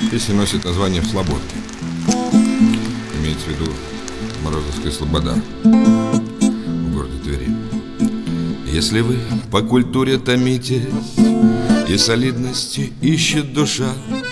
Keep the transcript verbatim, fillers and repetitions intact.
Песня носит название «В Слободке». Имеется в виду Морозовская слобода в городе Твери. Если вы по культуре томитесь и солидности ищет душа,